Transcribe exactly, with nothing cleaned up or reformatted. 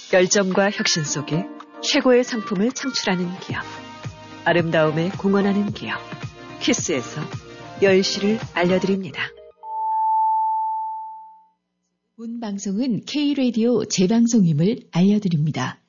열정과 혁신 속에 최고의 상품을 창출하는 기업. 아름다움에 공헌하는 기업. 키스에서 열 시를 알려드립니다. 본 방송은 K-라디오 재방송임을 알려드립니다.